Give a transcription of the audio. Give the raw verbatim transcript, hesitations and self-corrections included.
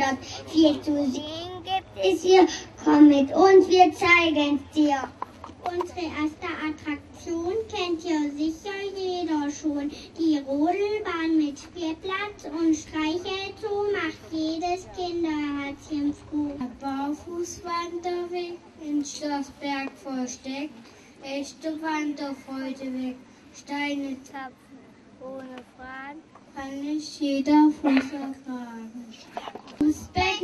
wird. Viel zu sehen gibt es hier. Komm mit uns, wir zeigen es dir. Unsere erste Attraktion kennt ja sicher jeder schon. Die Rodelbahn mit Spielplatz und Streichelzoo macht jedes Kinderherzchen froh. Der Barfußwanderweg in Schlossberg versteckt, echte Wanderfreude weg. Steine zapfen ohne Fragen, kann nicht jeder Fuß ertragen.